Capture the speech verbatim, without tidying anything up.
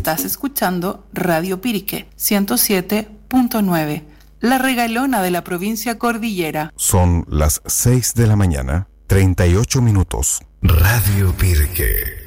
Estás escuchando Radio Pirique ciento siete punto nueve, la regalona de la provincia Cordillera. Son las seis de la mañana, treinta y ocho minutos. Radio Pirique.